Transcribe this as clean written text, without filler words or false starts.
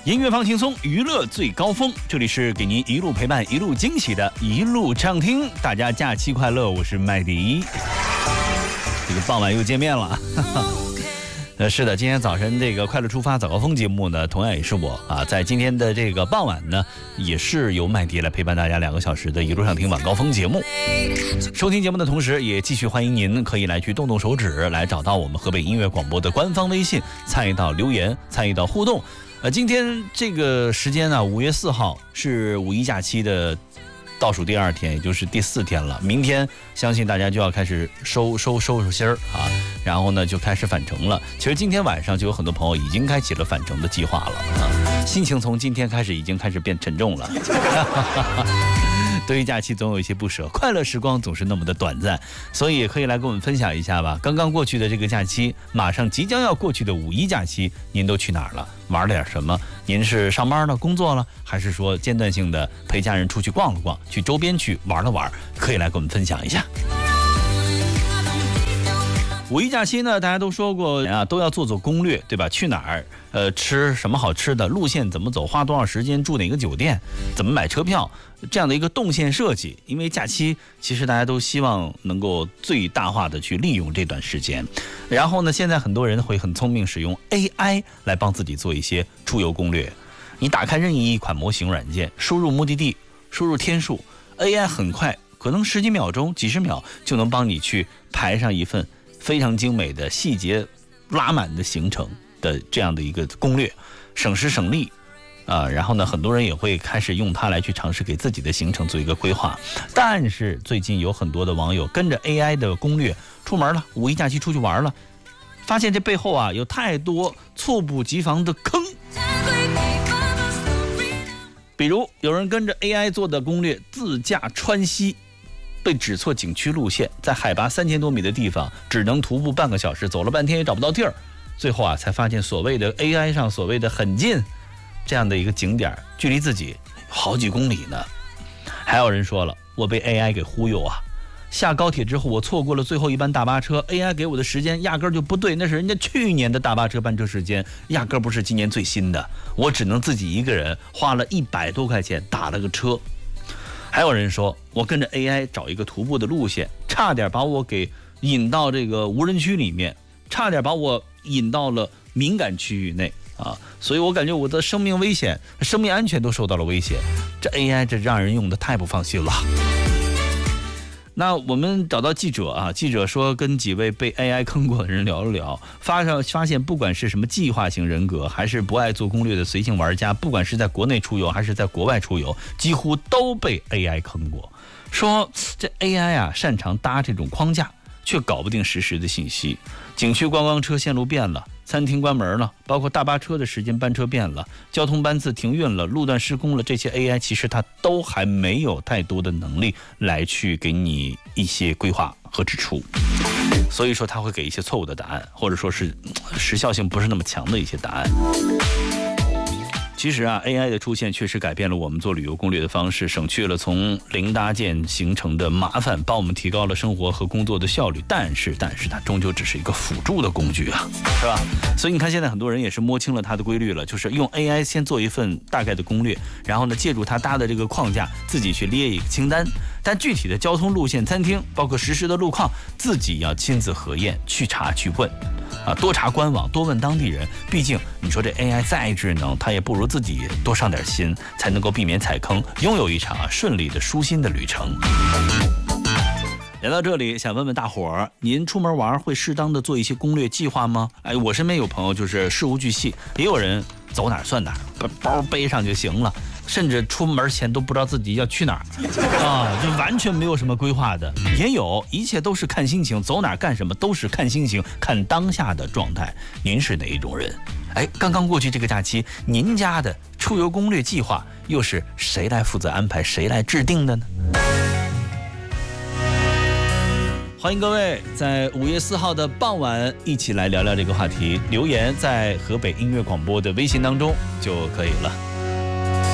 音乐放轻松，娱乐最高峰。这里是给您一路陪伴、一路惊喜的一路畅听。大家假期快乐，我是麦迪。这个傍晚又见面了。是的，今天早晨这个快乐出发早高峰节目呢，同样也是我啊，在今天的这个傍晚呢，也是由麦迪来陪伴大家2个小时的一路上听晚高峰节目。收听节目的同时，也继续欢迎您可以来去动动手指，来找到我们河北音乐广播的官方微信，参与到留言，参与到互动。今天这个时间呢，5月4号是五一假期的倒数第2天，也就是第4天了。明天相信大家就要开始收心儿啊，然后呢就开始返程了。其实今天晚上就有很多朋友已经开启了返程的计划了啊，心情从今天开始已经开始变沉重了。对于假期总有一些不舍，快乐时光总是那么的短暂，所以也可以来跟我们分享一下吧。刚刚过去的这个假期，马上即将要过去的五一假期，您都去哪儿了？玩了点什么？您是上班了、工作了，还是说间断性的陪家人出去逛了逛，去周边去玩了玩？可以来跟我们分享一下。五一假期呢，大家都说过啊，都要做攻略，对吧？去哪儿？吃什么好吃的？路线怎么走？花多少时间？住哪个酒店？怎么买车票？这样的一个动线设计。因为假期其实大家都希望能够最大化的去利用这段时间。然后呢，现在很多人会很聪明，使用 AI 来帮自己做一些出游攻略。你打开任意一款模型软件，输入目的地，输入天数 ，AI 很快，可能10几秒钟、几十秒就能帮你去排上一份非常精美的细节拉满的行程的这样的一个攻略，省时省力啊。然后呢，很多人也会开始用它来去尝试给自己的行程做一个规划。但是最近有很多的网友跟着 AI 的攻略出门了，五一假期出去玩了，发现这背后啊有太多猝不及防的坑。比如有人跟着 AI 做的攻略自驾川西，被指错景区路线，在海拔3000多米的地方只能徒步半个小时，走了半天也找不到地儿，最后啊才发现所谓的 AI 上所谓的很近这样的一个景点，距离自己好几公里呢。还有人说了，我被 AI 给忽悠啊，下高铁之后我错过了最后一班大巴车， AI 给我的时间压根就不对，那是人家去年的大巴车班车时间，压根不是今年最新的，我只能自己一个人花了100多块钱打了个车。还有人说，我跟着 AI 找一个徒步的路线，差点把我给引到这个无人区里面，差点把我引到了敏感区域内啊！所以我感觉我的生命危险、生命安全都受到了威胁。这 AI 这让人用的太不放心了。那我们找到记者啊，记者说跟几位被 AI 坑过的人聊了聊，发现不管是什么计划型人格，还是不爱做攻略的随性玩家，不管是在国内出游还是在国外出游，几乎都被 AI 坑过。说这 AI 啊擅长搭这种框架，却搞不定实时的信息。景区观光车线路变了，餐厅关门了，包括大巴车的时间班车变了，交通班次停运了，路段施工了，这些 AI 其实它都还没有太多的能力来去给你一些规划和指出，所以说它会给一些错误的答案，或者说是时效性不是那么强的一些答案。其实啊 ，AI 的出现确实改变了我们做旅游攻略的方式，省去了从零搭建形成的麻烦，帮我们提高了生活和工作的效率。但是它终究只是一个辅助的工具啊，是吧？所以你看，现在很多人也是摸清了它的规律了，就是用 AI 先做一份大概的攻略，然后呢，借助它搭的这个框架，自己去列一个清单。但具体的交通路线、餐厅，包括实时的路况，自己要亲自核验、去查、去问。啊，多查官网，多问当地人。毕竟你说这 AI 再智能，它也不如自己多上点心，才能够避免踩坑，拥有一场顺利的舒心的旅程。聊到这里，想问问大伙儿，您出门玩会适当的做一些攻略计划吗？哎，我身边有朋友就是事无巨细，也有人走哪儿算哪儿，把包背上就行了，甚至出门前都不知道自己要去哪儿啊，就完全没有什么规划的。也有，一切都是看心情，走哪儿干什么都是看心情，看当下的状态。您是哪一种人？哎，刚刚过去这个假期，您家的出游攻略计划又是谁来负责安排，谁来制定的呢？欢迎各位在5月4号的傍晚一起来聊聊这个话题，留言在河北音乐广播的微信当中就可以了。